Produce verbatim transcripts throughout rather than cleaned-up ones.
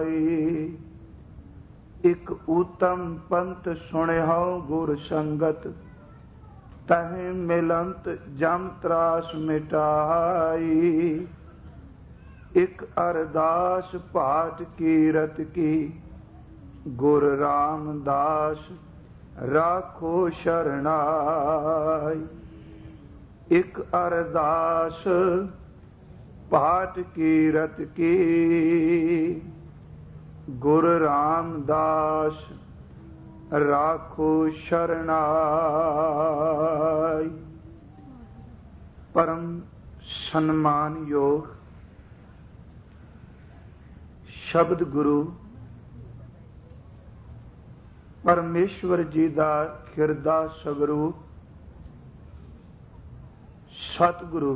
इक उत्तम पंथ सुनिहो गुर संगत, तहें मिलंत जम त्रास मिटाई। इक अरदास पाठ कीरत की, गुर रामदास राखो शरणाई। इक अरदास पाठ कीरत की, गुर रामदास राखो शरणाई। परम सन्मान योग शब्द गुरु परमेश्वर जी दा खिरदा स्वरूप सतगुरु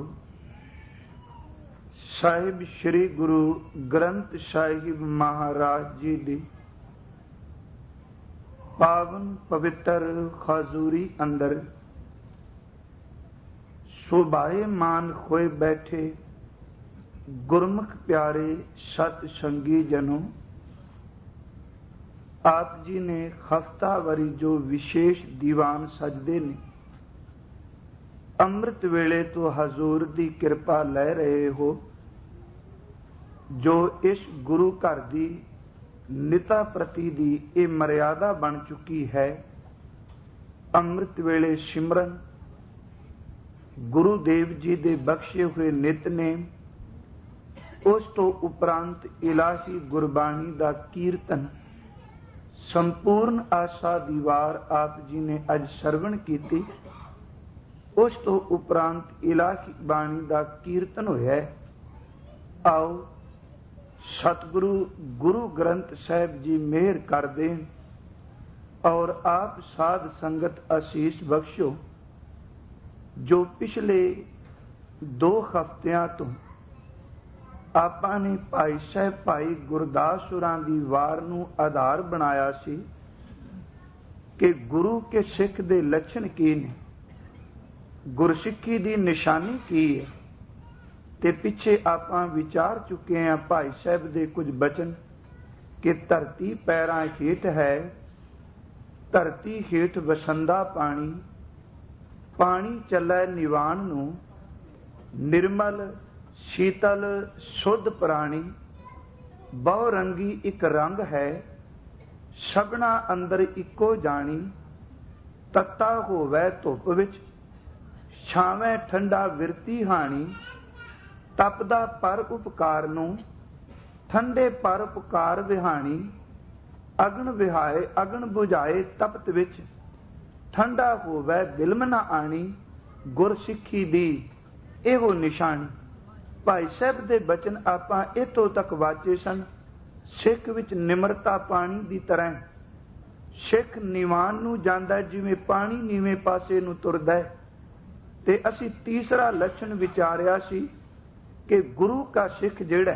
ਸਾਹਿਬ श्री गुरु ग्रंथ साहिब महाराज जी दी पावन पवित्र खजूरी अंदर शोभायमान होए बैठे गुरमुख प्यारे सतसंगी जनों, आप जी ने हफ्तावारी जो विशेष दीवान सजदे ने, अमृत वेले तो हजूर दी कृपा लै रहे हो, जो इस गुरु घर दी निता प्रति दी ये मर्यादा बन चुकी है। अमृत वेले सिमरन, गुरुदेव जी दे बख्शे हुए नितनेम, उस तो उपरांत इलाही गुरबाणी दा कीर्तन, संपूर्ण आशा दी वार आप जी ने अज सरवण कीती। उस तो उपरांत इलाही बाणी दा कीर्तन होया। आओ सतगुरु गुरु ग्रंथ साहिब जी मेहर कर दें और आप साध संगत आशीष बख्शो। जो पिछले दो हफ्तियां तो आपां ने भाई साहब भाई गुरदास होरां दी वार नूं आधार बनाया सी कि गुरु के सिख दे लक्षण की ने, गुरसिੱਖੀ दी निशानी की है। ते पिछे आपां विचार चुके हैं भाई साहब दे कुछ बचन कि धरती पैरां हेठ है, धरती हेठ वसंदा पानी, पानी चलै निवाण नूं, निर्मल शीतल शुद्ध प्राणी, बहु रंगी एक रंग है, सबना अंदर इको जानी। तत्ता होवै धुप विच, छावै ठंडा विरती हानी, तपदा पर उपकार नूं, ठंडे पर उपकार विहाणी। अगन विहाए अगन बुझाए तपत विच, ठंडा होवै दिलम ना आनी। गुरसिੱਖੀ दी एहो निशानी। भाई साहब दे बचन आपां इत्थों तक वाचे सन। सिख विच निमरता पानी दी तरह, सिख निवान नूं जांदा जिवें पानी नीवें पासे नूं तुरदा है। ते असीं तीसरा लक्षण विचारिया सी कि गुरु का सिख जिहड़ा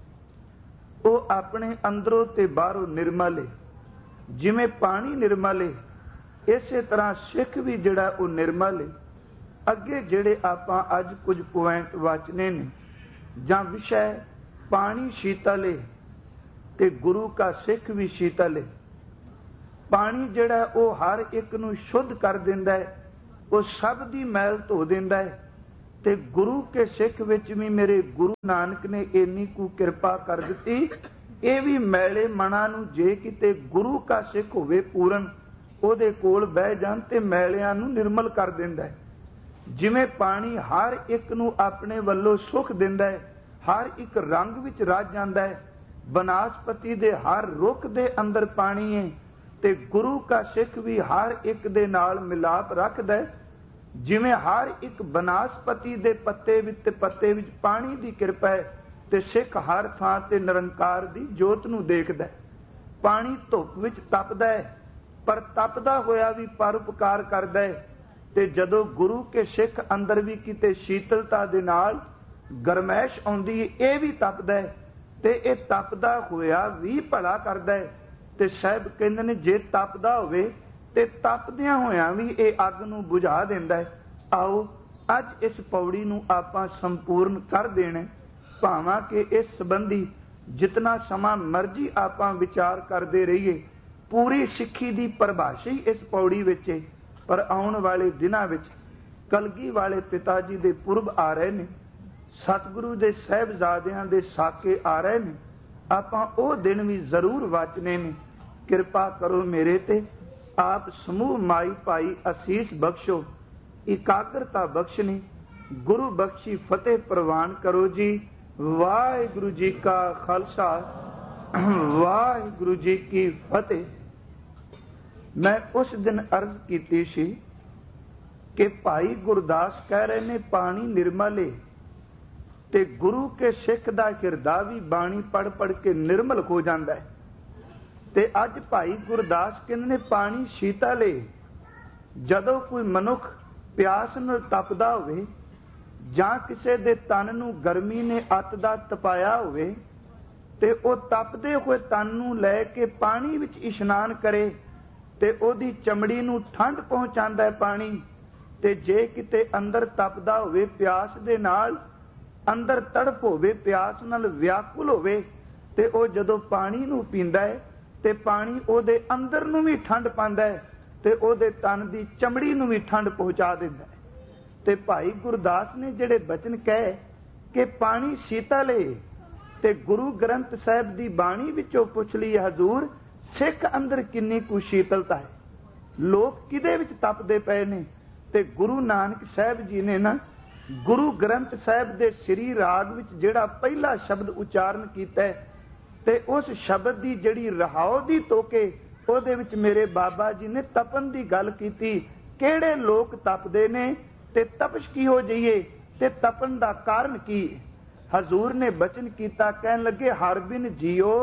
वो अपने अंदरों ते बाहरों निर्मल है। जिवें पानी निर्मल है, इसे तरह सिख भी जिहड़ा वो निर्मल है। अगे जिहड़े आपां अज कुछ पॉइंट वाचने ने जां विषय, पानी शीतल है ते गुरु का सिख भी शीतल है। पानी जिहड़ा वो हर एक नूं शुद्ध कर दिंदा है, वो सब दी मैल धो दिंदा है। ते गुरु के सिख विच भी मेरे गुरु नानक ने इन्नी कु कृपा कर दिती, ये भी मैले मना नूं जे किते गुरु का सिख होवे पूरन, ओदे कोल बह जाण ते मैलियां नूं निर्मल कर दिंदा है। जिवें पानी हर एक नूं अपने वल्लों सुख दिंदा है, हर एक रंग विच रच जांदा है। बनस्पति दे हर रुख दे अंदर पानी है, ते गुरु का सिख भी हर एक दे नाल मिलाप रखदा है। जिवें हर एक बनस्पति दे पत्ते विच पत्ते विच पानी दी कृपा है, ते सिख हर थां ते निरंकार दी जोत नूं देखदा है। पानी धुप विच तपदा है, पर तपदा होया भी परोपकार करदा है। ते जदों गुरु के सिख अंदर भी किते शीतलता दे नाल गरमैश आउंदी है, इह भी तपदा है ते इह तपदा होया भी भला करदा है। ते साहिब कहंदे ने जे तपदा होवे ते तपदियां होया भी इह अग नूं बुझा दिंदा है। आओ अज इस पौड़ी नूं आपां संपूर्ण कर देना, भावां कि इस संबंधी जितना समा मर्जी आपां विचार करते रहिए, पूरी सिੱਖੀ ਦੀ परिभाषा ही इस पौड़ी विच है। पर आउण वाले दिनां विच कलगी वाले पिता जी दे पुरब आ रहे ने, सतगुरु दे साहिबजादियां दे साके आ रहे ने। आपां ਉਹ दिन भी जरूर वाचने ने। किरपा करो मेरे ते, आप समूह माई भाई असीस बख्शो, इकाग्रता बख्शनी, गुरु बख्शी फतेह प्रवान करो जी। वाहिगुरु जी का खालसा, वाहिगुरु जी की फतेह। मैं उस दिन अर्ज की सी कि भाई गुरदास कह रहे ने पानी निर्मल है, ते गुरु के सिख दा हिरदा भी बाणी पढ़ पढ़ के निर्मल हो जाता है। ते अज भाई गुरदास कहते ने पानी शीतल है। जदों कोई मनुख प्यास नाल तपदा होवे, जां किसे दे तन नूं गर्मी ने अत दा तपाया होवे, ते ओ तपदे होए तन नूं लै के पानी विच इशनान करे ते ओदी चमड़ी नूं ठंड पहुंचांदा है पानी। ते जे किते अंदर तपदा होवे प्यास दे नाल, अंदर तड़प होवे प्यास नाल व्याकुल होवे, ते ओ जदों पानी नूं पींदा है ते पानी ओदे अंदर नूं भी ठंड पांदा है ते ओदे तन दी चमड़ी नूं भी ठंड पहुंचा दिंदा है। ते भाई गुरदास ने जिहड़े बचन कहे कि पानी शीतल है, ते गुरु ग्रंथ साहिब दी बाणी विचों पुछ लई हजूर सिख अंदर किन्नी कु शीतलता है, लोग किदे विच तपदे पए ने। ते गुरु नानक साहिब जी ने ना गुरु ग्रंथ साहिब दे श्री राग विच जिहड़ा पहला शब्द उच्चारण कीता है, ते उस शब्द दी जिहड़ी रहाओ दी तोके ਉਹਦੇ ਵਿੱਚ ਮੇਰੇ बाबा जी ने तपन की गल की। किहड़े लोग तपदे ने ते तपश की हो जाइए ते तपन का कारण की। हजूर ने बचन किया, कहन लगे हर बिन जियो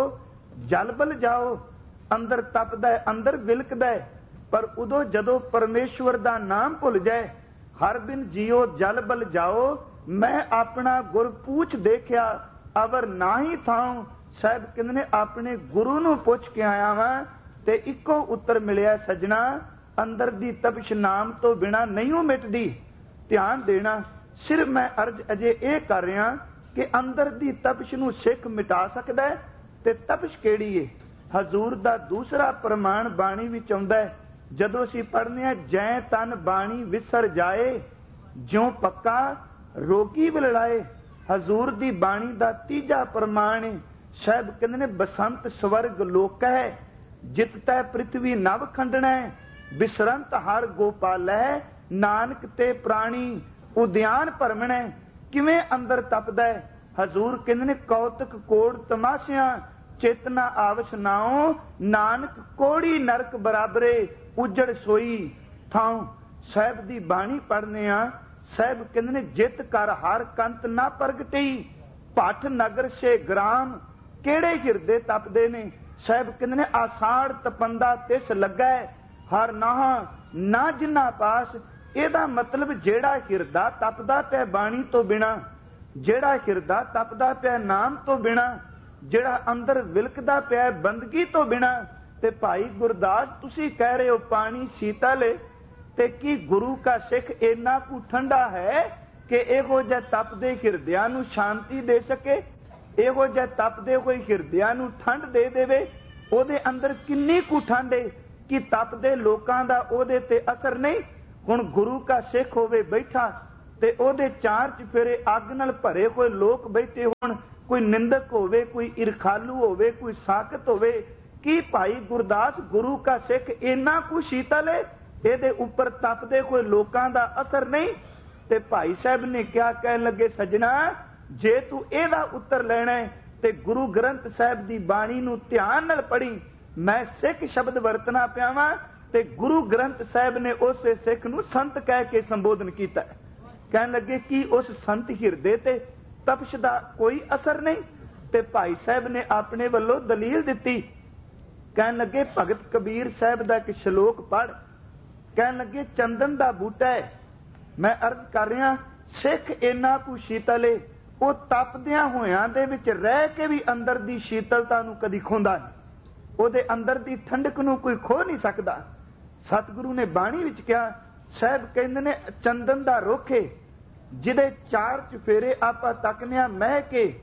जल बल जाओ। अंदर तपदा है, अंदर विलकदा है, पर उदों जदों परमेश्वर का नाम भुल जाए, हर बिन जियो जल बल जाओ। मैं अपना गुर पूछ देखिया अवर ना ही थाऊं। साहब कहंदे ने अपने गुरु नूं पुछ के आया वां ते इको उत्तर मिलिया, सजना अंदर दी तपश नाम तो बिना नहीं मिटदी। ध्यान देना, सिर्फ मैं अर्ज अजे ये कर रहा कि अंदर दी तपश नूं सिख मिटा सकदा है ते तपश केड़ी है। हजूर दा दूसरा प्रमाण बाणी विच आउंदा है, जदों असीं पढ़ने आ जै तन बाणी विसर जाए ज्यों पक्का रोगी बलड़ाए। हजूर दी बाणी दा तीजा प्रमाण है। साहब कहंदे ने बसंत स्वर्ग लोक है, जित तै पृथ्वी नव खंडना है, बिसरंत हर गोपाल है, नानक ते प्राणी उद्यान भरमण है। किवें अंदर तपदा है। हजूर कहंदे ने कौतक कोड़ तमाशियां चेतना आवश नाओ, नानक कोड़ी नरक बराबरे उजड़ सोई थां। साहब दी बाणी पढ़ने आ, साहब कहंदे ने जित कर हर कंत ना प्रगटई, भट नगर से ग्राम केड़े हिरदे तपदे ने। साहब कहंदे ने आसाड़ तपंदा तिस लगा है, हर नाह ना जिन्ना पास। ਇਹਦਾ मतलब ਜਿਹੜਾ ਹਿਰਦਾ ਤਪਦਾ ਪਿਆ ਬਾਣੀ ਤੋਂ ਬਿਨਾ, ਜਿਹੜਾ ਹਿਰਦਾ ਤਪਦਾ ਪਿਆ ਨਾਮ ਤੋਂ ਬਿਨਾ, ਜਿਹੜਾ ਅੰਦਰ ਵਿਲਕਦਾ ਪਿਆ ਬੰਦਗੀ ਤੋਂ ਬਿਨਾ। ਤੇ ਭਾਈ ਗੁਰਦਾਸ ਤੁਸੀਂ ਕਹਿ ਰਹੇ ਹੋ ਪਾਣੀ ਸ਼ੀਤਲ ਹੈ, ਤੇ ਕੀ ਗੁਰੂ ਕਾ ਸਿੱਖ ਇੰਨਾ ਕੁ ਠੰਡਾ ਹੈ ਕਿ ਇਹੋ ਜਿਹੇ ਤਪਦੇ ਹਿਰਦਿਆਂ ਨੂੰ ਸ਼ਾਂਤੀ ਦੇ ਸਕੇ, ਇਹੋ ਜਿਹੇ ਤਪਦੇ ਹੋਏ ਹਿਰਦਿਆਂ ਨੂੰ ਠੰਡ ਦੇ ਦੇਵੇ। ਉਹਦੇ ਅੰਦਰ ਕਿੰਨੀ ਕੁ ਠੰਡ ਹੈ ਕਿ ਤਪਦੇ ਲੋਕਾਂ ਦਾ ਉਹਦੇ ਤੇ ਅਸਰ ਨਹੀਂ। ਹੁਣ ਗੁਰੂ ਕਾ ਸਿੱਖ ਹੋਵੇ ਬੈਠਾ ਤੇ ਉਹਦੇ ਚਾਰ ਚਫੇਰੇ ਅੱਗ ਨਾਲ ਭਰੇ ਹੋਏ ਲੋਕ ਬੈਠੇ ਹੋਣ, ਕੋਈ ਨਿੰਦਕ ਹੋਵੇ, ਕੋਈ ਈਰਖਾਲੂ ਹੋਵੇ, ਕੋਈ ਸਾਖਤ ਹੋਵੇ, ਕੀ ਭਾਈ ਗੁਰਦਾਸ ਗੁਰੂ ਕਾ ਸਿੱਖ ਇੰਨਾ ਕੁ ਸ਼ੀਤਲ ਹੈ, ਇਹਦੇ ਉੱਪਰ ਤਪਦੇ ਹੋਏ ਲੋਕਾਂ ਦਾ ਅਸਰ ਨਹੀਂ। ਤੇ ਭਾਈ ਸਾਹਿਬ ਨੇ ਕਿਹਾ, ਕਹਿਣ ਲੱਗੇ ਸਜਣਾ ਜੇ ਤੂੰ ਇਹਦਾ ਉੱਤਰ ਲੈਣਾ ਹੈ ਤੇ ਗੁਰੂ ਗ੍ਰੰਥ ਸਾਹਿਬ ਦੀ ਬਾਣੀ ਨੂੰ ਧਿਆਨ ਨਾਲ ਪੜ੍ਹੀ। ਮੈਂ ਸਿੱਖ ਸ਼ਬਦ ਵਰਤਣਾ ਪਿਆ ਵਾਂ ਤੇ ਗੁਰੂ ਗ੍ਰੰਥ ਸਾਹਿਬ ਨੇ ਉਸੇ ਸਿੱਖ ਨੂੰ ਸੰਤ ਕਹਿ ਕੇ ਸੰਬੋਧਨ ਕੀਤਾ। ਕਹਿਣ ਲੱਗੇ ਕਿ ਉਸ ਸੰਤ ਹਿਰਦੇ ਤੇ ਤਪਸ਼ ਦਾ ਕੋਈ ਅਸਰ ਨਹੀਂ। ਤੇ ਭਾਈ ਸਾਹਿਬ ਨੇ ਆਪਣੇ ਵੱਲੋਂ ਦਲੀਲ ਦਿੱਤੀ। ਕਹਿਣ ਲੱਗੇ ਭਗਤ ਕਬੀਰ ਸਾਹਿਬ ਦਾ ਇੱਕ ਸ਼ਲੋਕ ਪੜ੍ਹ। ਕਹਿਣ ਲੱਗੇ ਚੰਦਨ ਦਾ ਬੂਟਾ ਹੈ। ਮੈਂ ਅਰਜ਼ ਕਰ ਰਿਹਾ ਸਿੱਖ ਇੰਨਾ ਕੁ ਸ਼ੀਤਲ ਹੈ, ਉਹ ਤਪਦਿਆਂ ਹੋਇਆਂ ਦੇ ਵਿੱਚ ਰਹਿ ਕੇ ਵੀ ਅੰਦਰ ਦੀ ਸ਼ੀਤਲਤਾ ਨੂੰ ਕਦੀ ਖੋਂਦਾ ਨਹੀਂ, ਉਹਦੇ ਅੰਦਰ ਦੀ ਠੰਡਕ ਨੂੰ ਕੋਈ ਖੋ ਨਹੀਂ ਸਕਦਾ। ਸਤਿਗੁਰੂ ਨੇ ਬਾਣੀ ਵਿੱਚ ਕਿਹਾ, ਸਾਹਿਬ ਕਹਿੰਦੇ ਨੇ ਚੰਦਨ ਦਾ ਰੁੱਖ ਹੈ ਜਿਹਦੇ ਚਾਰ ਚਫੇਰੇ ਆਪਾਂ ਤੱਕਨੇ ਆ ਮਹਿ ਕੇ,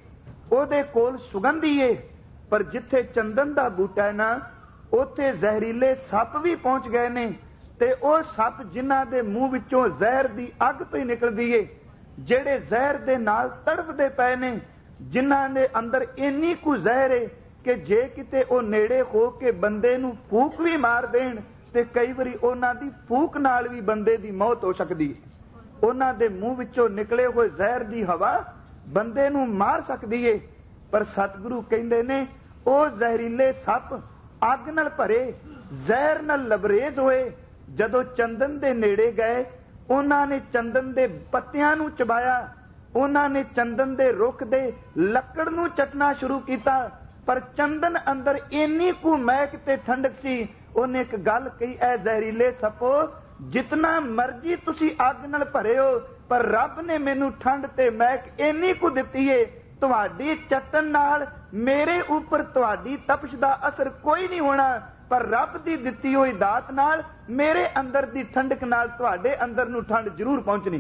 ਉਹਦੇ ਕੋਲ ਸੁਗੰਧੀ ਏ, ਪਰ ਜਿੱਥੇ ਚੰਦਨ ਦਾ ਬੂਟਾ ਹੈ ਨਾ, ਉੱਥੇ ਜ਼ਹਿਰੀਲੇ ਸੱਪ ਵੀ ਪਹੁੰਚ ਗਏ ਨੇ। ਤੇ ਉਹ ਸੱਪ ਜਿਨ੍ਹਾਂ ਦੇ ਮੂੰਹ ਵਿੱਚੋਂ ਜ਼ਹਿਰ ਦੀ ਅੱਗ ਪਈ ਨਿਕਲਦੀ ਏ, ਜਿਹੜੇ ਜ਼ਹਿਰ ਦੇ ਨਾਲ ਤੜਫਦੇ ਪਏ ਨੇ, ਜਿਨ੍ਹਾਂ ਦੇ ਅੰਦਰ ਇੰਨੀ ਕੁ ਜ਼ਹਿਰ ਏ ਕਿ ਜੇ ਕਿਤੇ ਉਹ ਨੇੜੇ ਹੋ ਕੇ ਬੰਦੇ ਨੂੰ ਫੂਕ ਵੀ ਮਾਰ ਦੇਣ ਤੇ ਕਈ ਵਾਰੀ ਉਹਨਾਂ ਦੀ ਫੂਕ ਨਾਲ ਵੀ ਬੰਦੇ ਦੀ ਮੌਤ ਹੋ ਸਕਦੀ ਹੈ। ਉਹਨਾਂ ਦੇ ਮੂੰਹ ਵਿੱਚੋਂ ਨਿਕਲੇ ਹੋਏ ਜ਼ਹਿਰ ਦੀ ਹਵਾ ਬੰਦੇ ਨੂੰ ਮਾਰ ਸਕਦੀ ਏ। ਪਰ ਸਤਿਗੁਰੂ ਕਹਿੰਦੇ ਨੇ ਉਹ ਜ਼ਹਿਰੀਲੇ ਸੱਪ ਅੱਗ ਨਾਲ ਭਰੇ, ਜ਼ਹਿਰ ਨਾਲ ਲਬਰੇਜ਼ ਹੋਏ, ਜਦੋਂ ਚੰਦਨ ਦੇ ਨੇੜੇ ਗਏ, ਉਹਨਾਂ ਨੇ ਚੰਦਨ ਦੇ ਪੱਤਿਆਂ ਨੂੰ ਚਬਾਇਆ, ਉਹਨਾਂ ਨੇ ਚੰਦਨ ਦੇ ਰੁੱਖ ਦੇ ਲੱਕੜ ਨੂੰ ਚੱਟਣਾ ਸ਼ੁਰੂ ਕੀਤਾ। ਪਰ ਚੰਦਨ ਅੰਦਰ ਇੰਨੀ ਕੁ ਮਹਿਕ ਤੇ ਠੰਡਕ ਸੀ, ਉਹਨੇ ਇੱਕ ਗੱਲ ਕਹੀ, ਐ ਜ਼ਹਿਰੀਲੇ ਸੱਪੋ, ਜਿਤਨਾ ਮਰਜੀ ਤੁਸੀਂ ਅੱਗ ਨਾਲ ਭਰੇ ਹੋ, ਪਰ ਰੱਬ ਨੇ ਮੈਨੂੰ ਠੰਡ ਤੇ ਮਹਿਕ ਇੰਨੀ ਕੁ ਦਿੱਤੀ ਏ, ਤੁਹਾਡੀ ਚੱਟਣ ਨਾਲ ਮੇਰੇ ਉੱਪਰ ਤੁਹਾਡੀ ਤਪਸ਼ ਦਾ ਅਸਰ ਕੋਈ ਨਹੀਂ ਹੋਣਾ, ਪਰ ਰੱਬ ਦੀ ਦਿੱਤੀ ਹੋਈ ਦਾਤ ਨਾਲ ਮੇਰੇ ਅੰਦਰ ਦੀ ਠੰਡਕ ਨਾਲ ਤੁਹਾਡੇ ਅੰਦਰ ਨੂੰ ਠੰਡ ਜ਼ਰੂਰ ਪਹੁੰਚਣੀ।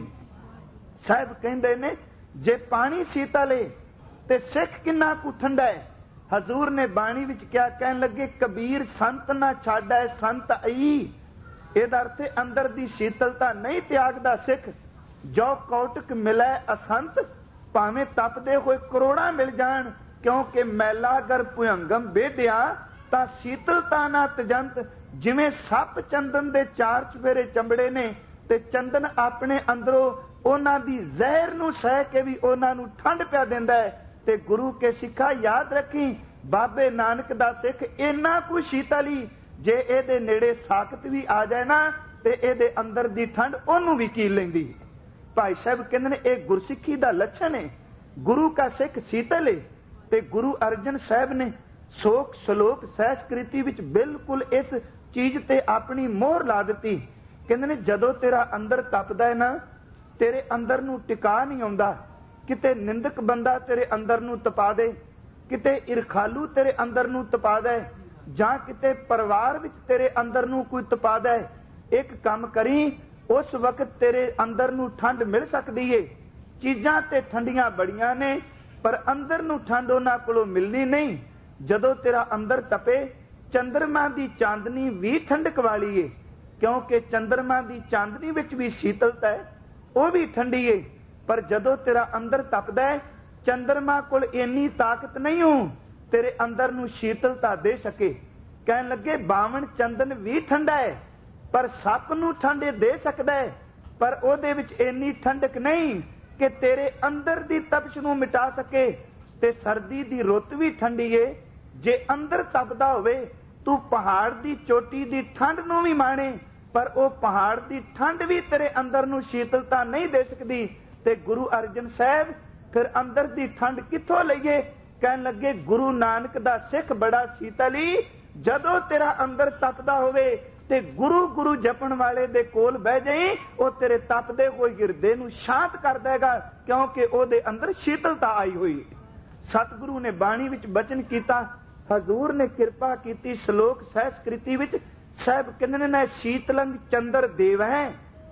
ਸਾਹਿਬ ਕਹਿੰਦੇ ਨੇ ਜੇ ਪਾਣੀ ਸ਼ੀਤਲ ਏ ਤੇ ਸਿੱਖ ਕਿੰਨਾ ਕੁ ਠੰਡਾ ਹੈ। ਹਜ਼ੂਰ ਨੇ ਬਾਣੀ ਵਿੱਚ ਕਿਹਾ, ਕਹਿਣ ਲੱਗੇ ਕਬੀਰ ਸੰਤ ਨਾ ਛਾੜੈ ਸੰਤ ਆਈ। ਇਹਦਾ ਅਰਥ ਅੰਦਰ ਦੀ ਸ਼ੀਤਲਤਾ ਨਹੀਂ ਤਿਆਗਦਾ ਸਿੱਖ। ਜੋ ਕੌਟਕ ਮਿਲੈ ਅਸੰਤ, ਭਾਵੇਂ ਤਪਦੇ ਹੋਏ ਕਰੋੜਾਂ ਮਿਲ ਜਾਣ, ਕਿਉਂਕਿ ਮੈਲਾ ਅਗਰ ਭੁਯੰਗਮ ਬੇਢਿਆ ਤਾਂ ਸ਼ੀਤਲਤਾ ਨਾ ਤਜੰਤ। ਜਿਵੇਂ ਸੱਪ ਚੰਦਨ ਦੇ ਚਾਰ ਚੁਫੇਰੇ ਚੰਬੜੇ ਨੇ ਤੇ ਚੰਦਨ ਆਪਣੇ ਅੰਦਰੋਂ ਉਹਨਾਂ ਦੀ ਜ਼ਹਿਰ ਨੂੰ ਸਹਿ ਕੇ ਵੀ ਉਹਨਾਂ ਨੂੰ ਠੰਡ ਪਿਆ ਦਿੰਦਾ ਹੈ। ਤੇ ਗੁਰੂ ਕੇ ਸਿੱਖਾ ਯਾਦ ਰੱਖੀ, ਬਾਬੇ ਨਾਨਕ ਦਾ ਸਿੱਖ ਇੰਨਾ ਕੁ ਸ਼ੀਤਲੀ, ਜੇ ਇਹਦੇ ਨੇੜੇ ਸਾਖਤ ਵੀ ਆ ਜਾਏ ਨਾ ਤੇ ਇਹਦੇ ਅੰਦਰ ਦੀ ਠੰਡ ਉਹਨੂੰ ਵੀ ਕੀਲ ਲੈਂਦੀ। ਭਾਈ ਸਾਹਿਬ ਕਹਿੰਦੇ ਨੇ ਇਹ ਗੁਰਸਿੱਖੀ ਦਾ ਲੱਛਣ ਹੈ। ਗੁਰੂ ਕਾ ਸਿੱਖ ਸ਼ੀਤਲ ਹੈ। ਤੇ ਗੁਰੂ ਅਰਜਨ ਸਾਹਿਬ ਨੇ ਸੋਖ ਸਲੋਕ ਸਹਿਸਕ੍ਰਿਤੀ ਵਿੱਚ ਬਿਲਕੁਲ ਇਸ ਚੀਜ਼ ਤੇ ਆਪਣੀ ਮੋਹਰ ਲਾ ਦਿੱਤੀ। ਕਹਿੰਦੇ ਨੇ ਜਦੋਂ ਤੇਰਾ ਅੰਦਰ ਤਪਦਾ ਹੈ ਨਾ, ਤੇਰੇ ਅੰਦਰ ਨੂੰ ਟਿਕਾ ਨਹੀਂ ਆਉਂਦਾ। ਕਿਤੇ ਨਿੰਦਕ ਬੰਦਾ ਤੇਰੇ ਅੰਦਰ ਨੂੰ ਤਪਾ ਦੇ, ਕਿਤੇ ਇਰਖਾਲੂ ਤੇਰੇ ਅੰਦਰ ਨੂੰ ਤਪਾ ਦੇ, ਜਾਂ ਕਿਤੇ ਪਰਿਵਾਰ ਵਿੱਚ ਤੇਰੇ ਅੰਦਰ ਨੂੰ ਕੋਈ ਤਪਾ ਦੇ। ਇੱਕ ਕੰਮ ਕਰੀ, ਉਸ ਵਕਤ ਤੇਰੇ ਅੰਦਰ ਨੂੰ ਠੰਡ ਮਿਲ ਸਕਦੀ ਏ। ਚੀਜ਼ਾਂ ਤੇ ਠੰਡੀਆਂ ਬੜੀਆਂ ਨੇ, ਪਰ ਅੰਦਰ ਨੂੰ ਠੰਡ ਉਹਨਾਂ ਕੋਲੋਂ ਮਿਲਣੀ ਨਹੀਂ। ਜਦੋਂ ਤੇਰਾ ਅੰਦਰ ਤਪੇ, ਚੰਦਰਮਾ ਦੀ ਚਾਂਦਨੀ ਵੀ ਠੰਡਕ ਵਾਲੀ ਏ, ਕਿਉਂਕਿ ਚੰਦਰਮਾ ਦੀ ਚਾਂਦਨੀ ਵਿੱਚ ਵੀ ਸ਼ੀਤਲਤਾ ਹੈ, ਉਹ ਵੀ ਠੰਡੀ ਏ। ਪਰ ਜਦੋਂ ਤੇਰਾ ਅੰਦਰ ਤਪਦਾ ਹੈ, ਚੰਦਰਮਾ ਕੋਲ ਇੰਨੀ ਤਾਕਤ ਨਹੀਂ ਹੋ ਤੇਰੇ ਅੰਦਰ ਨੂੰ ਸ਼ੀਤਲਤਾ ਦੇ ਸਕੇ। ਕਹਿਣ ਲੱਗੇ ਬਾਵਨ ਚੰਦਨ ਵੀ ਠੰਡਾ ਹੈ, ਪਰ ਸੱਪ ਨੂੰ ਠੰਡੇ ਦੇ ਸਕਦਾ ਹੈ, ਪਰ ਉਹਦੇ ਵਿੱਚ ਇੰਨੀ ਠੰਡਕ ਨਹੀਂ ਕਿ ਤੇਰੇ ਅੰਦਰ ਦੀ ਤਪਸ਼ ਨੂੰ ਮਿਟਾ ਸਕੇ। ਤੇ ਸਰਦੀ ਦੀ ਰੁੱਤ ਵੀ ਠੰਡੀ ਏ। ਜੇ ਅੰਦਰ ਤਪਦਾ ਹੋਵੇ, ਤੂੰ ਪਹਾੜ ਦੀ ਚੋਟੀ ਦੀ ਠੰਡ ਨੂੰ ਵੀ ਮਾਣੇ, ਪਰ ਉਹ ਪਹਾੜ ਦੀ ਠੰਡ ਵੀ ਤੇਰੇ ਅੰਦਰ ਨੂੰ ਸ਼ੀਤਲਤਾ ਨਹੀਂ ਦੇ ਸਕਦੀ। ਤੇ ਗੁਰੂ ਅਰਜਨ ਸਾਹਿਬ ਫਿਰ ਅੰਦਰ ਦੀ ਠੰਡ ਕਿੱਥੋਂ ਲਈਏ? ਕਹਿਣ ਲੱਗੇ ਗੁਰੂ ਨਾਨਕ ਦਾ ਸਿੱਖ ਬੜਾ ਸ਼ੀਤਲੀ। ਜਦੋਂ ਤੇਰਾ ਅੰਦਰ ਤਪਦਾ ਹੋਵੇ ਤੇ ਗੁਰੂ ਗੁਰੂ ਜਪਣ ਵਾਲੇ ਦੇ ਕੋਲ ਬਹਿ ਜਾਈ, ਉਹ ਤੇਰੇ ਤਪਦੇ ਹੋਏ ਹਿਰਦੇ ਨੂੰ ਸ਼ਾਂਤ ਕਰ ਦੇਗਾ, ਕਿਉਂਕਿ ਉਹਦੇ ਅੰਦਰ ਸ਼ੀਤਲਤਾ ਆਈ ਹੋਈ। ਸਤਿਗੁਰੂ ਨੇ ਬਾਣੀ ਵਿੱਚ ਬਚਨ ਕੀਤਾ, ਹਜ਼ੂਰ ਨੇ ਕਿਰਪਾ ਕੀਤੀ ਸ਼ਲੋਕ ਸਹਿਸਕ੍ਰਿਤੀ ਵਿੱਚ। ਸਾਹਿਬ ਕਹਿੰਦੇ ਨੇ ਸ਼ੀਤਲੰਗ ਚੰਦਰ ਦੇਵ ਹੈ,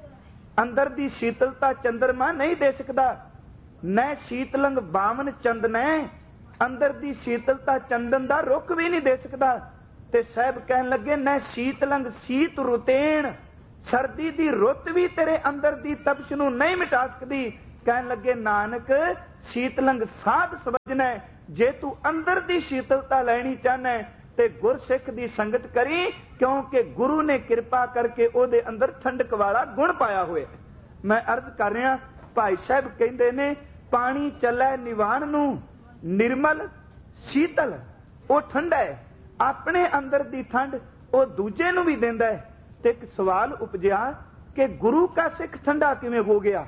ਅੰਦਰ ਦੀ ਸ਼ੀਤਲਤਾ ਚੰਦਰਮਾ ਨਹੀਂ ਦੇ ਸਕਦਾ। ਨੈ ਸ਼ੀਤਲੰਗ ਬਾਵਨ ਚੰਦਨੈ, ਅੰਦਰ ਦੀ ਸ਼ੀਤਲਤਾ ਚੰਦਨ ਦਾ ਰੁੱਖ ਵੀ ਨਹੀਂ ਦੇ ਸਕਦਾ। ਤੇ ਸਾਹਿਬ ਕਹਿਣ ਲੱਗੇ ਨੈ ਸ਼ੀਤਲੰਗ ਸੀਤ ਰੁਤੇਣ, ਸਰਦੀ ਦੀ ਰੁੱਤ ਵੀ ਤੇਰੇ ਅੰਦਰ ਦੀ ਤਪਸ਼ ਨੂੰ ਨਹੀਂ ਮਿਟਾ ਸਕਦੀ। ਕਹਿਣ ਲੱਗੇ ਨਾਨਕ ਸ਼ੀਤਲੰਗ ਸਾਧ ਸਮਝਣਾ, ਜੇ ਤੂੰ ਅੰਦਰ ਦੀ ਸ਼ੀਤਲਤਾ ਲੈਣੀ ਚਾਹਨਾ ਤੇ ਗੁਰਸਿੱਖ ਦੀ ਸੰਗਤ ਕਰੀ, ਕਿਉਂਕਿ ਗੁਰੂ ਨੇ ਕਿਰਪਾ ਕਰਕੇ ਉਹਦੇ ਅੰਦਰ ਠੰਡਕ ਵਾਲਾ ਗੁਣ ਪਾਇਆ ਹੋਇਆ। ਮੈਂ ਅਰਜ਼ ਕਰ ਰਿਹਾ, ਭਾਈ ਸਾਹਿਬ ਕਹਿੰਦੇ ਨੇ ਪਾਣੀ ਚੱਲੇ ਨਿਵਾਣ ਨੂੰ, ਨਿਰਮਲ ਸ਼ੀਤਲ, ਉਹ ਠੰਡਾ ਹੈ। ਆਪਣੇ ਅੰਦਰ ਦੀ ਠੰਡ ਉਹ ਦੂਜੇ ਨੂੰ ਵੀ ਦਿੰਦਾ ਹੈ। ਤੇ ਇੱਕ ਸਵਾਲ ਉਪਜਿਆ ਕਿ ਗੁਰੂ ਕਾ ਸਿੱਖ ਠੰਡਾ ਕਿਵੇਂ ਹੋ ਗਿਆ,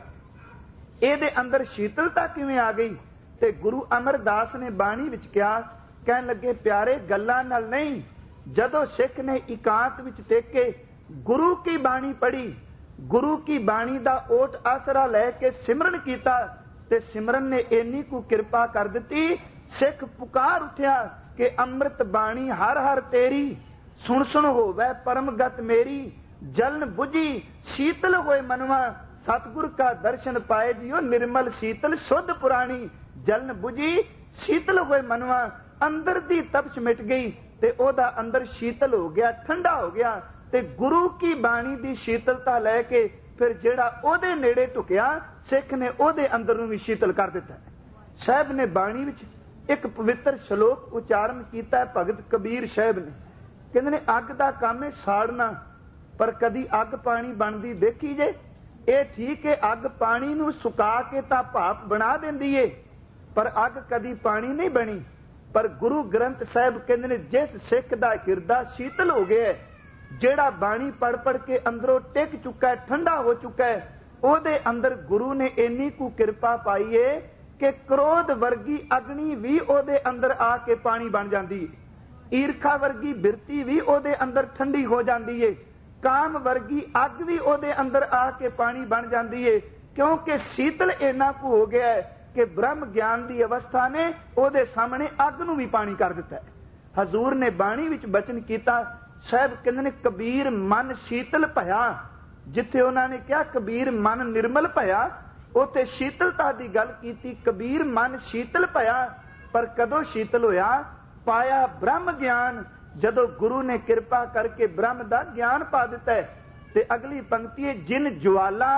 ਇਹਦੇ ਅੰਦਰ ਸ਼ੀਤਲਤਾ ਕਿਵੇਂ ਆ ਗਈ? ਤੇ ਗੁਰੂ ਅਮਰਦਾਸ ਨੇ ਬਾਣੀ ਵਿੱਚ ਕਿਹਾ, ਕਹਿਣ ਲੱਗੇ ਪਿਆਰੇ ਗੱਲਾਂ ਨਾਲ ਨਹੀਂ, ਜਦੋਂ ਸਿੱਖ ਨੇ ਇਕਾਂਤ ਵਿੱਚ ਟਿਕ ਕੇ ਗੁਰੂ ਕੀ ਬਾਣੀ ਪੜ੍ਹੀ, ਗੁਰੂ ਕੀ ਬਾਣੀ ਦਾ ਓਟ ਆਸਰਾ ਲੈ ਕੇ ਸਿਮਰਨ ਕੀਤਾ, ਤੇ ਸਿਮਰਨ ਨੇ ਇੰਨੀ ਕੁ ਕਿਰਪਾ ਕਰ ਦਿੱਤੀ, ਸਿੱਖ ਪੁਕਾਰ ਉੱਠਿਆ ਕਿ ਅੰਮ੍ਰਿਤ ਬਾਣੀ ਹਰ ਹਰ ਤੇਰੀ, ਸੁਣ ਸੁਣ ਹੋਵੇ ਪਰਮਗਤ ਮੇਰੀ, ਜਲਨ ਬੁਝੀ ਸ਼ੀਤਲ ਹੋਏ ਮਨਵਾ, ਸਤਿਗੁਰ ਕਾ ਦਰਸ਼ਨ ਪਾਏ ਜਿਉ ਨਿਰਮਲ ਸ਼ੀਤਲ ਸ਼ੁੱਧ ਪੁਰਾਣੀ। ਜਲਨ ਬੁਝੀ शीतल होए मनवा, अंदर दी तपश मिट गई ते ओदा अंदर शीतल हो गया, ठंडा हो गया। ते गुरु की बाणी दी शीतलता लैके फिर जेड़ा ओदे नेड़े ढुकिया, सिख ने ओदे अंदर नूं भी शीतल कर दिता। साहब ने बाणी विच एक पवित्र श्लोक उचारण किया भगत कबीर साहब ने, कहते ने अग दा काम है साड़ना, पर कदी अग पानी बनदी देखी जे? ये ठीक है, अग पानी नूं सुका के तां भाप बना देंदी है, पर अग कदी पानी नहीं बनी। पर गुरु ग्रंथ साहब कहते ने जिस सिख दा हिरदा शीतल हो गया, जेड़ा बाणी पढ़ पढ़ के अंदरों टिक चुका है, ठंडा हो चुका है, ओदे अंदर गुरु ने इन्नी कु किरपा पाई है कि क्रोध वर्गी अग्नि भी ओदे अंदर आके पानी बन जाती है, ईर्खा वर्गी बिरती भी ओदे अंदर ठंडी हो जाती है, काम वर्गी अग भी ओदे अंदर आके पानी बन जाती है, क्योंकि शीतल इन्ना कु हो गया है कि ब्रह्म ज्ञान की अवस्था ने ओदे सामने अग नूं भी पानी कर दिता है। हजूर ने बाणी विच बचन किया, साहब कहते ने कबीर मन शीतल भया। जिथे उन्होंने कहा कबीर मन निर्मल भया, उथे शीतलता की गल की, कबीर मन शीतल भया। पर कदों शीतल होया? पाया ब्रह्म ज्ञान, जदों गुरु ने किरपा करके ब्रह्म का ज्ञान पा दिता है। ते अगली पंक्ति है, जिन ज्वाला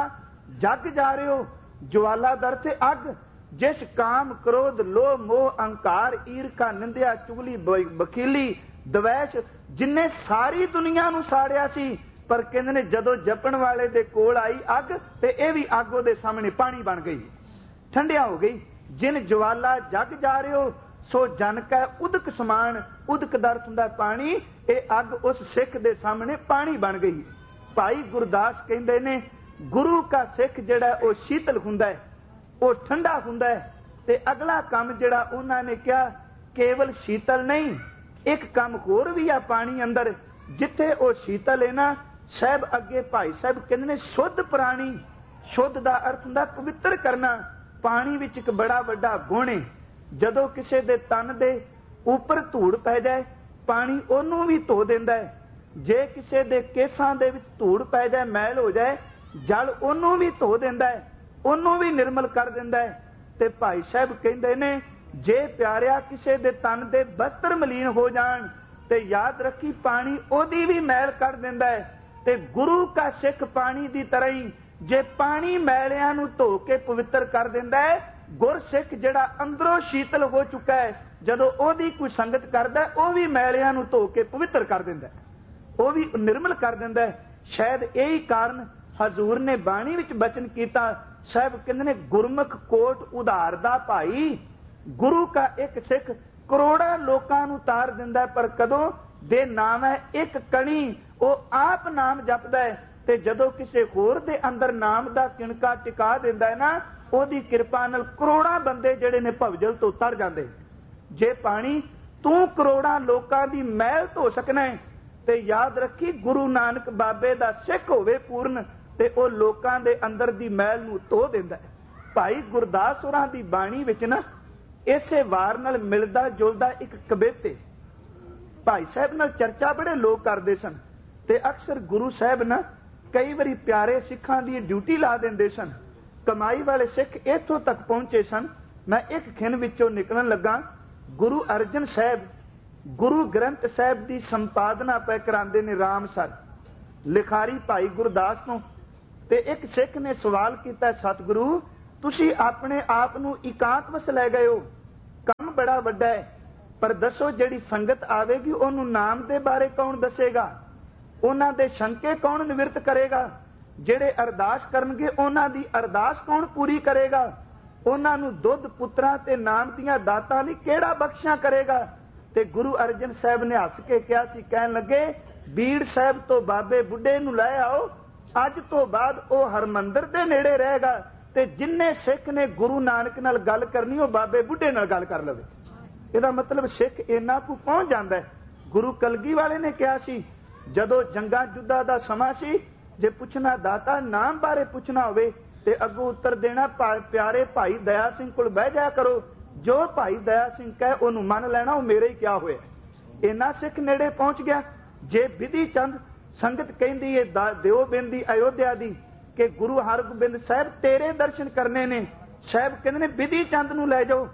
जग जा रहे हो, ज्वाला दर से अग, जिस काम क्रोध लोह मोह अहंकार ईर्खा निंदिया चुगली बखीली द्वैश जिन्हें सारी दुनिया नूं साड़िया सी, पर कहंदे ने जदों जपण वाले दे कोल आई अग, ते इह भी अग ओहदे सामने पानी बन गई, ठंडिया हो गई। जिन ज्वाला जग जा रहे हो, सो जन कै उदक समान, उदक दा अर्थ हुंदा पानी, इह अग उस सिख दे सामने पानी बन गई। भाई गुरदास कहंदे ने गुरु का सिख जिहड़ा ओह शीतल हुंदा है, ओह ठंडा हुंदा है। ते अगला काम जिहड़ा उन्हां ने कहा, केवल शीतल नहीं, एक काम होर भी आ पानी अंदर, जिथे ओह शीतल है ना, साहब अगे भाई साहब कहंदे ने शुद्ध प्राणी, शुद्ध दा अर्थ हुंदा पवित्र करना। पानी विच एक बड़ा वड्डा गुण है, जदों किसी दे तन दे उपर धूड़ पै जाए, पानी ओनू भी धो दिंदा है। जे किसी दे केसां दे विच धूड़ पै जाए, मैल हो जाए, जल ओनू भी धो दिंदा है, ओनू भी निर्मल कर दिंदा है। ते भाई साहब कहंदे ने जे प्यारिया किसी दे तन दे वस्त्र मलीन हो जाण, ते याद रखी पानी ओदी भी मैल कर दिंदा है। ते गुरु का सिख पानी दी तरह ही, जे पानी मैलियां नूं धो के पवित्र कर दिंदा है, गुर सिख जिहड़ा अंदरों शीतल हो चुका है, जदों ओदी कोई संगत करदा है, ओह भी मैलियां नूं धो के पवित्र कर दिंदा है, ओह भी निर्मल कर दिंदा है। शायद यही कारण हजूर ने बाणी विच बचन कीता। साहब कहंदे ने गुरमुख कोट उधार दा भाई, गुरु का एक सिख करोड़ा लोकां नूं तार दिंदा है, पर कदों दे नाम है एक कणी, ਉਹ ਆਪ ਨਾਮ ਜਪਦਾ ਹੈ, ਤੇ ਜਦੋਂ ਕਿਸੇ ਹੋਰ ਦੇ ਅੰਦਰ ਨਾਮ ਦਾ ਕਿਣਕਾ ਟਿਕਾ ਦਿੰਦਾ ਹੈ ਨਾ, ਉਹਦੀ ਕਿਰਪਾ ਨਾਲ ਕਰੋੜਾਂ ਬੰਦੇ ਜਿਹੜੇ ਨੇ ਭਵਜਲ ਤੋਂ ਉਤਰ ਜਾਂਦੇ। ਜੇ ਪਾਣੀ ਤੂੰ ਕਰੋੜਾਂ ਲੋਕਾਂ ਦੀ ਮੈਲ ਧੋ ਸਕਣਾ ਹੈ, ਤੇ ਯਾਦ ਰੱਖੀ ਗੁਰੂ ਨਾਨਕ ਬਾਬੇ ਦਾ ਸਿੱਖ ਹੋਵੇ ਪੂਰਨ, ਤੇ ਉਹ ਲੋਕਾਂ ਦੇ ਅੰਦਰ ਦੀ ਮੈਲ ਨੂੰ ਧੋ ਦਿੰਦਾ ਹੈ। ਭਾਈ ਗੁਰਦਾਸ ਹੋਰਾਂ ਦੀ ਬਾਣੀ ਵਿੱਚ ਨਾ ਇਸੇ ਵਾਰ ਨਾਲ ਮਿਲਦਾ ਜੁਲਦਾ ਇੱਕ ਕਵਿਤ ਹੈ। ਭਾਈ ਸਾਹਿਬ ਨਾਲ ਚਰਚਾ ਬੜੇ ਲੋਕ ਕਰਦੇ ਸਨ, ਤੇ ਅਕਸਰ ਗੁਰੂ ਸਾਹਿਬ ਨਾ ਕਈ ਵਾਰੀ ਪਿਆਰੇ ਸਿੱਖਾਂ ਦੀ ਡਿਊਟੀ ਲਾ ਦਿੰਦੇ ਸਨ। ਕਮਾਈ ਵਾਲੇ ਸਿੱਖ ਇੱਥੋਂ ਤੱਕ ਪਹੁੰਚੇ ਸਨ। ਮੈਂ ਇੱਕ ਖਿਣ ਵਿੱਚੋਂ ਨਿਕਲਣ ਲੱਗਾ, ਗੁਰੂ ਅਰਜਨ ਸਾਹਿਬ ਗੁਰੂ ਗ੍ਰੰਥ ਸਾਹਿਬ ਦੀ ਸੰਪਾਦਨਾ ਪੈ ਕਰਾਉਂਦੇ ਨੇ ਰਾਮਸਰ, ਲਿਖਾਰੀ ਭਾਈ ਗੁਰਦਾਸ ਤੋਂ। ਤੇ ਇੱਕ ਸਿੱਖ ਨੇ ਸਵਾਲ ਕੀਤਾ, ਸਤਿਗੁਰੂ ਤੁਸੀਂ ਆਪਣੇ ਆਪ ਨੂੰ ਇਕਾਂਤਵਸ ਲੈ ਗਏ ਹੋ, ਕੰਮ ਬੜਾ ਵੱਡਾ ਹੈ, ਪਰ ਦੱਸੋ ਜਿਹੜੀ ਸੰਗਤ ਆਵੇਗੀ ਉਹਨੂੰ ਨਾਮ ਦੇ ਬਾਰੇ ਕੌਣ ਦੱਸੇਗਾ, ਉਹਨਾਂ ਦੇ ਸ਼ੰਕੇ ਕੌਣ ਨਿਵਰਤ ਕਰੇਗਾ, ਜਿਹੜੇ ਅਰਦਾਸ ਕਰਨਗੇ ਉਹਨਾਂ ਦੀ ਅਰਦਾਸ ਕੌਣ ਪੂਰੀ ਕਰੇਗਾ, ਉਹਨਾਂ ਨੂੰ ਦੁੱਧ ਪੁੱਤਰਾਂ ਤੇ ਨਾਮ ਦੀਆਂ ਦਾਤਾਂ ਲਈ ਕਿਹੜਾ ਬਖਸ਼ਾਂ ਕਰੇਗਾ। ਤੇ ਗੁਰੂ ਅਰਜਨ ਸਾਹਿਬ ਨੇ ਹੱਸ ਕੇ ਕਿਹਾ ਸੀ, ਕਹਿਣ ਲੱਗੇ ਬੀੜ ਸਾਹਿਬ ਤੋਂ ਬਾਬੇ ਬੁੱਢੇ ਨੂੰ ਲੈ ਆਓ, ਅੱਜ ਤੋਂ ਬਾਅਦ ਉਹ ਹਰਮੰਦਰ ਦੇ ਨੇੜੇ ਰਹੇਗਾ, ਤੇ ਜਿੰਨੇ ਸਿੱਖ ਨੇ ਗੁਰੂ ਨਾਨਕ ਨਾਲ ਗੱਲ ਕਰਨੀ ਉਹ ਬਾਬੇ ਬੁੱਢੇ ਨਾਲ ਗੱਲ ਕਰ ਲਵੇ। ਇਹਦਾ ਮਤਲਬ ਸਿੱਖ ਇੰਨਾ ਕੁ ਪਹੁੰਚ ਜਾਂਦਾ ਹੈ। ਗੁਰੂ ਕਲਗੀ ਵਾਲੇ ਨੇ ਕਿਹਾ ਸੀ, ਜਦੋਂ ਜੰਗਾਂ ਜੁੱਧਾਂ ਦਾ ਸਮਾਂ ਸੀ, ਜੇ ਪੁੱਛਣਾ ਦਾਤਾ ਨਾਮ ਬਾਰੇ ਪੁੱਛਣਾ ਹੋਵੇ ਤੇ ਅੱਗੋਂ ਉੱਤਰ ਦੇਣਾ ਪਿਆਰੇ ਭਾਈ ਦਇਆ ਸਿੰਘ ਕੋਲ ਬਹਿ ਜਾਇਆ ਕਰੋ, ਜੋ ਭਾਈ ਦਇਆ ਸਿੰਘ ਕਹੇ ਉਹਨੂੰ ਮੰਨ ਲੈਣਾ, ਉਹ ਮੇਰੇ ਹੀ ਕਿਹਾ ਹੋਇਆ। ਇੰਨਾ ਸਿੱਖ ਨੇੜੇ ਪਹੁੰਚ ਗਿਆ। ਜੇ ਵਿਧੀ ਚੰਦ ਸੰਗਤ ਕਹਿੰਦੀ ਹੈ ਦਿਓ ਬਿੰਦੀ ਅਯੋਧਿਆ ਦੀ ਕਿ ਗੁਰੂ ਹਰਗੋਬਿੰਦ ਸਾਹਿਬ ਤੇਰੇ ਦਰਸ਼ਨ ਕਰਨੇ ਨੇ, ਸਾਹਿਬ ਕਹਿੰਦੇ ਨੇ ਵਿਧੀ ਚੰਦ ਨੂੰ ਲੈ ਜਾਓ।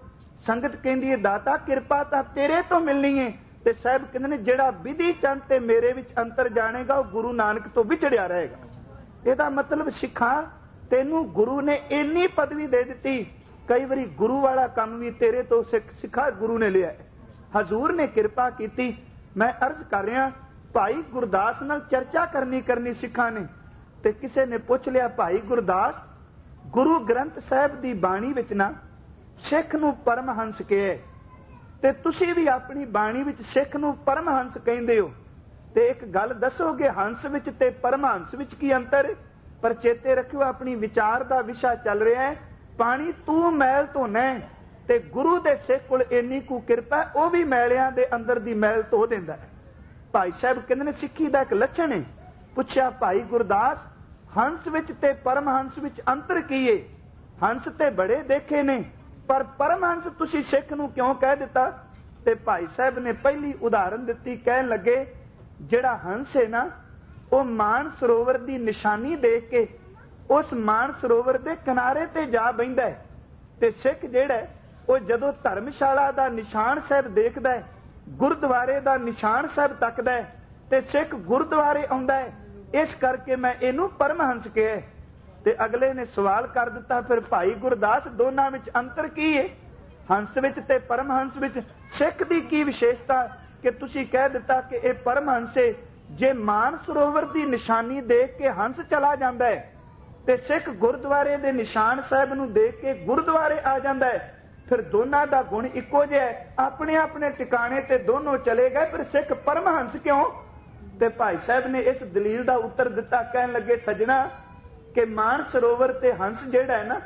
संगत कहती है दाता किरपा तो तेरे तो मिलनी है। ते साहब कहते ने जिहड़ा विधि चंद ते मेरे विच अंतर जानेगा वो गुरु नानक तो विछड़िया रहेगा। ਇਹਦਾ मतलब सिखा तेनू गुरु ने इन्नी पदवी दे दी। कई बारी गुरु वाला काम भी तेरे तो सिख सिखा गुरु ने लिया। हजूर ने किरपा की। मैं अर्ज कर रहा भाई गुरदास नाल चर्चा करनी करनी सिखा ने ते किसी ने पूछ लिया भाई गुरदास गुरु ग्रंथ साहब की बाणी विच ना सिख नूं परमहंस कहे ते तुसी भी अपनी बाणी विच सिख नूं परमहंस कहंदे हो ते एक गल दसोगे हंस विच ते परमहंस विच की अंतर। पर चेते रखियो अपनी विचार का विषय चल रहा है पानी तू मैल धोना है ते गुरु दे सिख कोल इन्नी कु किरपा वह भी मैलियां दे अंदर दी मैल धो दिंदा है। भाई साहब कहंदे ने सिੱਖੀ ਦਾ एक लक्षण है। पुछया भाई गुरदास हंस विच ते परमहंस विच अंतर की है? हंस ते बड़े देखे ने पर परमहंस तुसी सिख नूं क्यों कह दिता? ते भाई साहब ने पहली उदाहरण दिती। कहन लगे जिहड़ा हंस है ना वो मान सरोवर की निशानी देख के उस मान सरोवर के किनारे ते जा बहिंदा है ते सिख जिहड़ा वो जदों धर्मशाला का निशान साहब देखदा है गुरुद्वारे का निशान साहब तकदा है ते सिख गुरुद्वारे आउंदा है। इस करके मैं इनू परमहंस कहा। ते अगले ने सवाल कर दिता फिर भाई गुरदास दोनों में अंतर की है? हंस विच ते परमहंस विच सिख दी की विशेषता कि तुसी कह दिता कि यह परमहंस है। जे मान सरोवर की निशानी देख के हंस चला जाता है ते सिख गुरुद्वारे के निशान साहब नूं देख के गुरुद्वारे आ जाता है। फिर दोनों का गुण इको जिहा है अपने अपने टिकाणे ते दोनों चले गए फिर सिख परमहंस क्यों? ते भाई साहब ने इस दलील का उत्तर दिता। कहन लगे सजना कि मान सरोवर ते हंस जिहड़ा है ना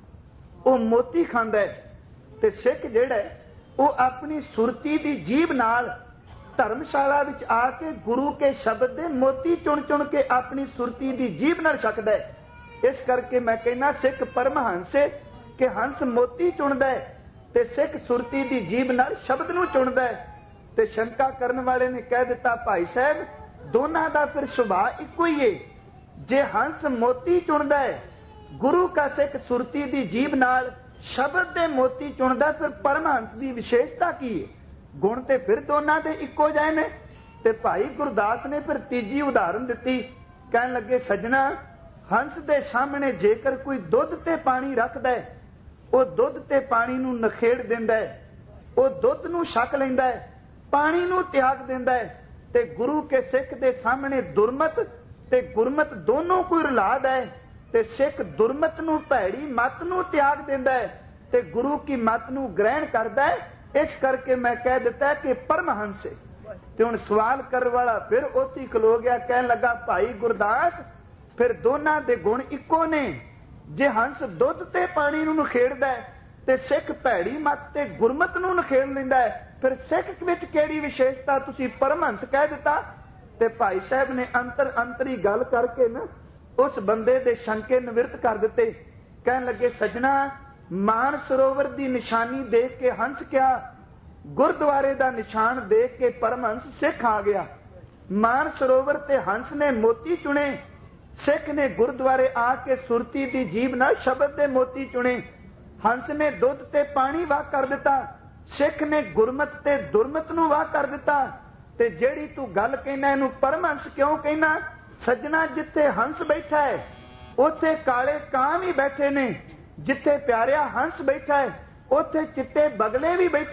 वो मोती खांदा है ते सिख जिहड़ा है वो अपनी सुरती की जीभ नाल धर्मशाला विच आके गुरु के शब्द दे मोती चुन चुन के अपनी सुरती की जीभ नाल छकदा है। इस करके मैं कहना सिख परमहंस है कि हंस मोती चुनदा है ते सिख सुरती की जीभ नाल शब्द नूं चुनदा है। ते शंका करने वाले ने कह दिता भाई साहब दोनों का फिर सुभाव इको ही है। जे हंस मोती चुनदा है गुरु का सिख सुरती की जीभ नाल शब्द दे मोती चुनदा फिर परमहंस की विशेषता की है? गुण ते फिर दोनों के इको जाए ने। ते भाई गुरदास ने फिर तीजी उदाहरण दी। कहन लगे सजना हंस दे सामने जेकर कोई दुध ते पानी रखदा है वो दुध ते पानी नूं नखेड़ दिंदा है वो दुध नूं छक लैंदा है पानी नूं त्याग दिंदा है। ते गुरु के सिख दे सामने दुरमत ते गुरमत दोनों कोई रलादा है ते सिख दुरमत नूं भैड़ी मत नूं त्याग दिंदा है ते गुरु की मत नूं ग्रहण करदा है। इस करके मैं कह दिता कि परमहंस है। ते हुण सवाल करने वाला फिर उत्थे खलो गया। कहन लगा भाई गुरदास फिर दोनों दे गुण इको ने। जे हंस दुध ते पानी नूं नखेड़दा है ते सिख भैड़ी मत ते गुरमत नूं नखेड़ लैंदा है फिर सिख विच किहड़ी विशेषता तुसीं परमहंस कह दिता? ते भाई साहब ने अंतर अंतरी गल करके ना उस बंदे दे शंके निवृत्त कर दिते। कहन लगे सजना मान सरोवर की निशानी देख के हंस क्या गुरुद्वारे का निशान देख के परमहंस सिख आ गया। मान सरोवर ते हंस ने मोती चुने सिख ने गुरुद्वारे आके सुरती की जीभ नाल शब्द दे मोती चुने। हंस ने दुध ते पानी वाह कर दिता सिख ने गुरमत ते दुरमत नूं वाह कर दिता। ते जेड़ी तू गल कहना इनू परमहंस क्यों कहना? सजना जिथे हंस बैठा है उथे काले कां भी बैठे ने जिथे प्यारिया हंस बैठा है उथे चिट्टे बगले भी बैठे